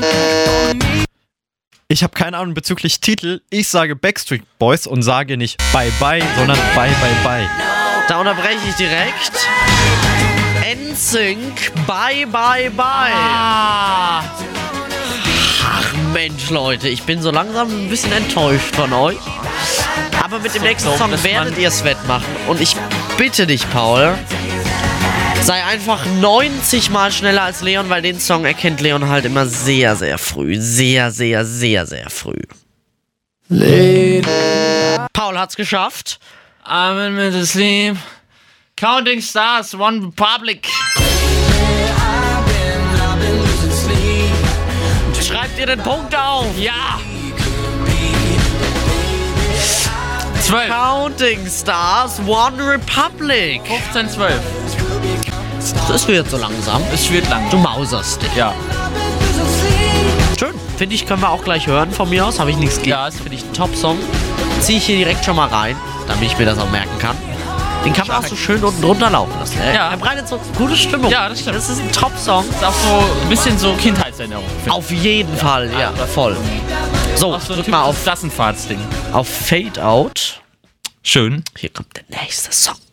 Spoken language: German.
Ich habe keine Ahnung bezüglich Titel. Ich sage Backstreet Boys und sage nicht Bye Bye, sondern Bye Bye Bye. Da unterbreche ich direkt. NSYNC, Bye Bye Bye. Ach Mensch, Leute, ich bin so langsam ein bisschen enttäuscht von euch. Aber mit dem nächsten Song werdet ihr es wettmachen. Und ich bitte dich, Paul, sei einfach 90 Mal schneller als Leon, weil den Song erkennt Leon halt immer sehr, sehr früh. Sehr, sehr, sehr, sehr früh. Paul hat's geschafft. I'm in middle sleep. Counting Stars, One Republic. Schreibt ihr den Punkt auf? Ja. 12. Counting Stars, One Republic. 15, 12. Das wird so langsam. Es wird lang. Du mauserst dich. Ja. Schön. Finde ich, können wir auch gleich hören von mir aus. Habe ich nichts gegen. Ja, Finde ich ein Top-Song. Ziehe ich hier direkt schon mal rein, damit ich mir das auch merken kann. Den kann man auch so schön unten drunter laufen lassen. Ja. Er bereitet so gute Stimmung. Ja, das stimmt. Das ist ein Top-Song. Ist auch so ein bisschen so Kindheitserinnerung. Auf jeden Fall, ja, voll. So, Auch so ein drück mal auf Klassenfahrtsding. Fade Out. Schön. Hier kommt der nächste Song.